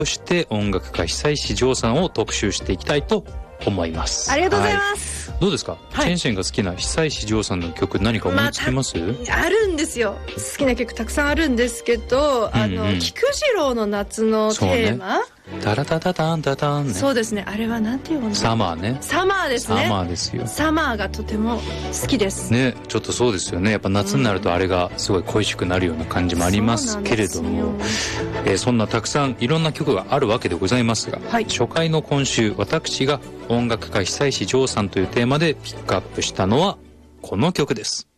そして音楽家久石譲さんを特集していきたいと思います。 ありがとうございます。 どうですか、チェンシェンが好きな久石譲さんの曲何か思いつきます？ あるんですよ。好きな曲たくさんあるんですけど、菊次郎の夏のテーマ、 タラタタタンタタンね。 そうですね。あれはなんていうの？ サマーね。 サマーですね。 サマーですよ。 サマーがとても好きですね。ちょっとそうですよね。やっぱ夏になるとあれがすごい恋しくなるような感じもありますけれども、そんなたくさんいろんな曲があるわけでございますが、初回の今週私が音楽家久石譲さんというテーマでピックアップしたのはこの曲です。